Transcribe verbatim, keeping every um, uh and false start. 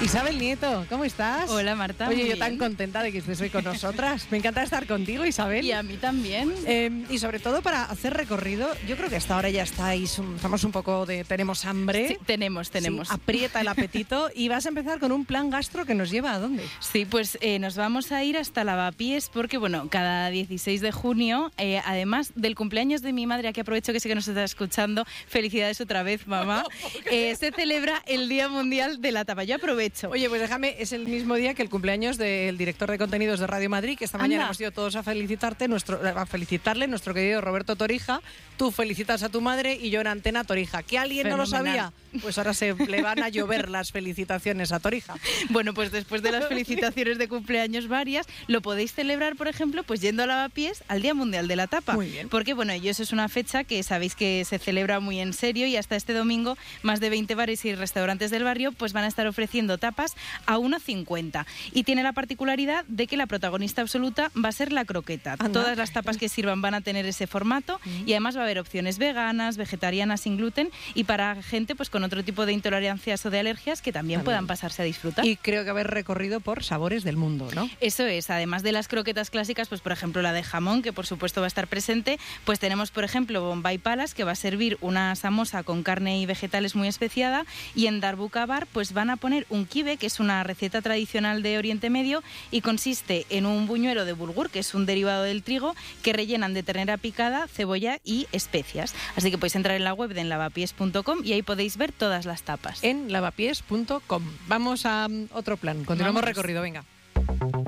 Isabel Nieto, ¿cómo estás? Hola, Marta. Oye, muy yo bien. tan contenta de que estés hoy con nosotras. Me encanta estar contigo, Isabel. Y a mí también. Eh, y sobre todo para hacer recorrido, yo creo que hasta ahora ya estáis, un- estamos un poco de, tenemos hambre. Sí, tenemos, tenemos. Sí, aprieta el apetito y vas a empezar con un plan gastro que nos lleva a dónde. Sí, pues eh, nos vamos a ir hasta Lavapiés porque, bueno, cada dieciséis de junio, eh, además del cumpleaños de mi madre, aquí aprovecho que sé que nos está escuchando, felicidades otra vez, mamá, eh, se celebra el Día Mundial de la Tapa. Yo aprovecho. Oye, pues déjame, es el mismo día que el cumpleaños del director de contenidos de Radio Madrid, que esta Anda. mañana hemos ido todos a felicitarte, nuestro, a felicitarle, nuestro querido Roberto Torija. Tú felicitas a tu madre y yo en antena Torija. ¿Que alguien no lo Fenomenal. sabía? Pues ahora se le van a llover las felicitaciones a Torija. Bueno, pues después de las felicitaciones de cumpleaños varias, lo podéis celebrar, por ejemplo, pues yendo a Lavapiés al Día Mundial de la Tapa. Muy bien. Porque, bueno, ellos es una fecha que sabéis que se celebra muy en serio y hasta este domingo más de veinte bares y restaurantes del barrio pues van a estar ofreciendo tapas a uno cincuenta. Y tiene la particularidad de que la protagonista absoluta va a ser la croqueta. Anda. Todas las tapas que sirvan van a tener ese formato y además va a haber opciones veganas, vegetarianas, sin gluten y para gente pues con otro tipo de intolerancias o de alergias que también También. puedan pasarse a disfrutar. Y creo que haber recorrido por sabores del mundo, ¿no? Eso es, además de las croquetas clásicas, pues por ejemplo la de jamón, que por supuesto va a estar presente, pues tenemos por ejemplo Bombay Palace, que va a servir una samosa con carne y vegetales muy especiada, y en Darbuka Bar pues van a poner un kibe, que es una receta tradicional de Oriente Medio y consiste en un buñuelo de bulgur, que es un derivado del trigo, que rellenan de ternera picada, cebolla y especias. Así que podéis entrar en la web de lavapiés punto com y ahí podéis ver todas las tapas. En lavapiés punto com. Vamos a mm, otro plan. Continuamos Vamos. recorrido, venga.